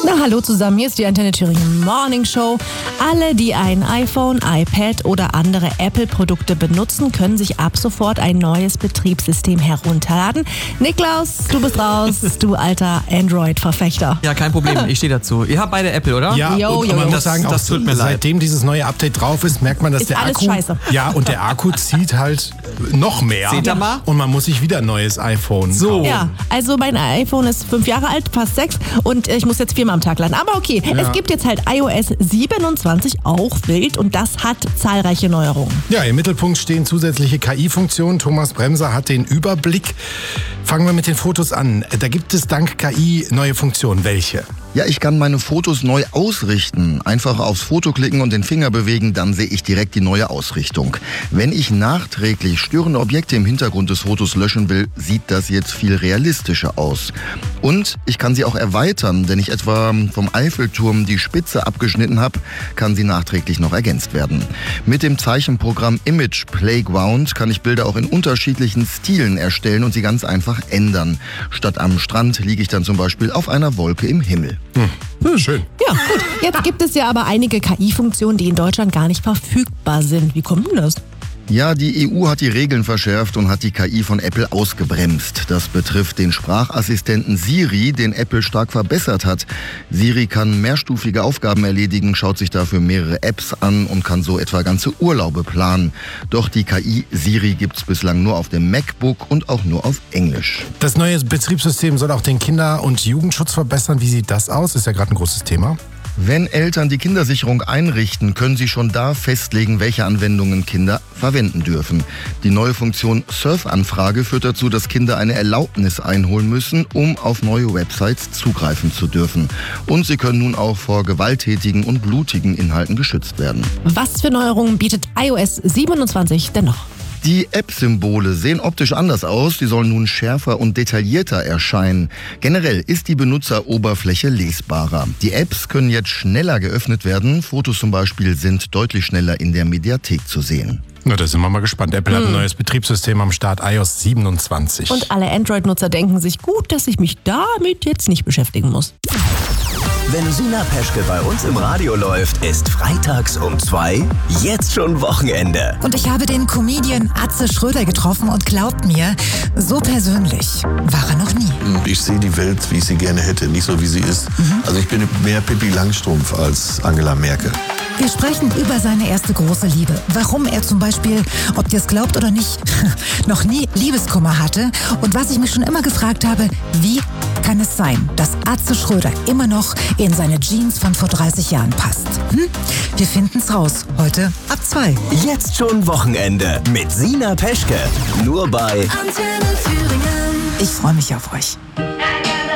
Na, hallo zusammen, hier ist die Antenne Thüringen Morning Show. Alle, die ein iPhone, iPad oder andere Apple-Produkte benutzen, können sich ab sofort ein neues Betriebssystem herunterladen. Niklaus, du bist raus, du alter Android-Verfechter. Ja, kein Problem, ich stehe dazu. Ihr habt beide Apple, oder? Ja, und man muss sagen, das tut mir leid. Seitdem dieses neue Update drauf ist, merkt man, dass Ist der alles Akku... scheiße. Ja, und der Akku zieht halt noch mehr. Seht ihr mal? Und man muss sich wieder ein neues iPhone So. kaufen. Ja, also mein iPhone ist 5 Jahre alt, fast 6 und ich muss jetzt 4-mal am Tag laden. Aber okay, es gibt jetzt halt iOS 27, auch wild, und das hat zahlreiche Neuerungen. Ja, im Mittelpunkt stehen zusätzliche KI-Funktionen. Thomas Bremser hat den Überblick. Fangen wir mit den Fotos an. Da gibt es dank KI neue Funktionen. Welche? Ja, ich kann meine Fotos neu ausrichten. Einfach aufs Foto klicken und den Finger bewegen, dann sehe ich direkt die neue Ausrichtung. Wenn ich nachträglich störende Objekte im Hintergrund des Fotos löschen will, sieht das jetzt viel realistischer aus. Und ich kann sie auch erweitern, wenn ich etwa vom Eiffelturm die Spitze abgeschnitten habe, kann sie nachträglich noch ergänzt werden. Mit dem Zeichenprogramm Image Playground kann ich Bilder auch in unterschiedlichen Stilen erstellen und sie ganz einfach ändern. Statt am Strand liege ich dann zum Beispiel auf einer Wolke im Himmel. Schön. Ja, gut. Jetzt gibt es ja aber einige KI-Funktionen, die in Deutschland gar nicht verfügbar sind. Wie kommt denn das? Ja, die EU hat die Regeln verschärft und hat die KI von Apple ausgebremst. Das betrifft den Sprachassistenten Siri, den Apple stark verbessert hat. Siri kann mehrstufige Aufgaben erledigen, schaut sich dafür mehrere Apps an und kann so etwa ganze Urlaube planen. Doch die KI Siri gibt's bislang nur auf dem MacBook und auch nur auf Englisch. Das neue Betriebssystem soll auch den Kinder- und Jugendschutz verbessern. Wie sieht das aus? Ist ja gerade ein großes Thema. Wenn Eltern die Kindersicherung einrichten, können sie schon da festlegen, welche Anwendungen Kinder verwenden dürfen. Die neue Funktion Surfanfrage führt dazu, dass Kinder eine Erlaubnis einholen müssen, um auf neue Websites zugreifen zu dürfen. Und sie können nun auch vor gewalttätigen und blutigen Inhalten geschützt werden. Was für Neuerungen bietet iOS 27 denn noch? Die App-Symbole sehen optisch anders aus, die sollen nun schärfer und detaillierter erscheinen. Generell ist die Benutzeroberfläche lesbarer. Die Apps können jetzt schneller geöffnet werden, Fotos zum Beispiel sind deutlich schneller in der Mediathek zu sehen. Na, da sind wir mal gespannt. Apple hat ein neues Betriebssystem am Start, iOS 27. Und alle Android-Nutzer denken sich, gut, dass ich mich damit jetzt nicht beschäftigen muss. Wenn Sina Peschke bei uns im Radio läuft, ist freitags um 2 jetzt schon Wochenende. Und ich habe den Comedian Atze Schröder getroffen und glaubt mir, so persönlich war er noch nie. Ich sehe die Welt, wie ich sie gerne hätte, nicht so wie sie ist. Also ich bin mehr Pippi Langstrumpf als Angela Merkel. Wir sprechen über seine erste große Liebe. Warum er zum Beispiel, ob ihr es glaubt oder nicht, noch nie Liebeskummer hatte. Und was ich mich schon immer gefragt habe, wie kann es sein, dass Atze Schröder immer noch in seine Jeans von vor 30 Jahren passt? Wir finden's raus. Heute ab 2. Jetzt schon Wochenende mit Sina Peschke. Nur bei Ich freue mich auf euch.